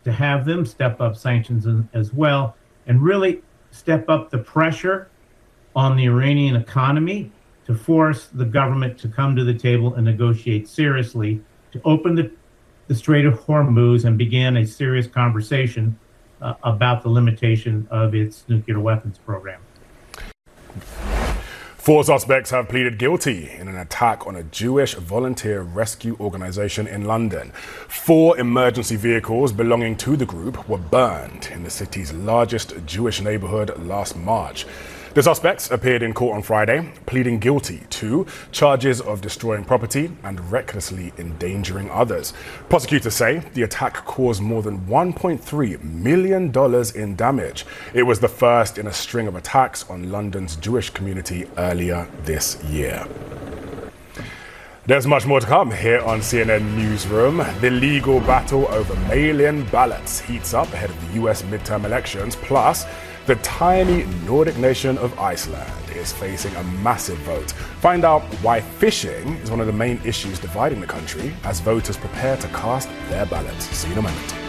to have them step up sanctions as well and really step up the pressure on the Iranian economy to force the government to come to the table and negotiate seriously to open the Strait of Hormuz and begin a serious conversation about the limitation of its nuclear weapons program. 4 suspects have pleaded guilty in an attack on a Jewish volunteer rescue organization in London. 4 emergency vehicles belonging to the group were burned in the city's largest Jewish neighborhood last March. The suspects appeared in court on Friday, pleading guilty to charges of destroying property and recklessly endangering others. Prosecutors say the attack caused more than $1.3 million in damage. It was the first in a string of attacks on London's Jewish community earlier this year. There's much more to come here on CNN Newsroom. The legal battle over mail-in ballots heats up ahead of the US midterm elections. Plus, the tiny Nordic nation of Iceland is facing a massive vote. Find out why fishing is one of the main issues dividing the country as voters prepare to cast their ballots. See you in a moment.